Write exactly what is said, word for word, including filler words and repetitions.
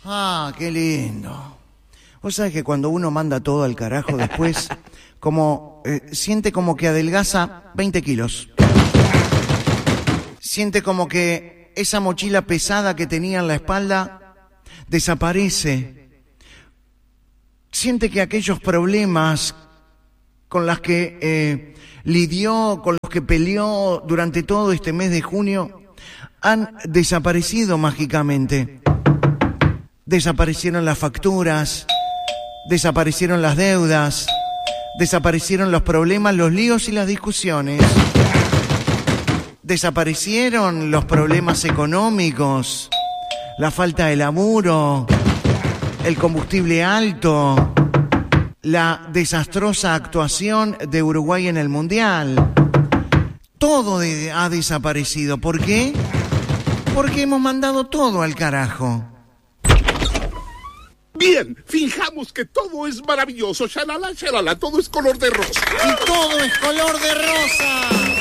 Ah, qué lindo. Vos sabés que cuando uno manda todo al carajo después, como eh, siente como que adelgaza veinte kilos. Siente como que esa mochila pesada que tenía en la espalda desaparece. Siente que aquellos problemas con los que eh, lidió, con los que peleó durante todo este mes de junio, han desaparecido mágicamente. Desaparecieron las facturas, desaparecieron las deudas, desaparecieron los problemas, los líos y las discusiones. Desaparecieron los problemas económicos, la falta de laburo, el combustible alto, la desastrosa actuación de Uruguay en el Mundial. Todo de- ha desaparecido. ¿Por qué? Porque hemos mandado todo al carajo. Bien, fijamos que todo es maravilloso. Shalala, shalala, todo es color de rosa. Y todo es color de rosa.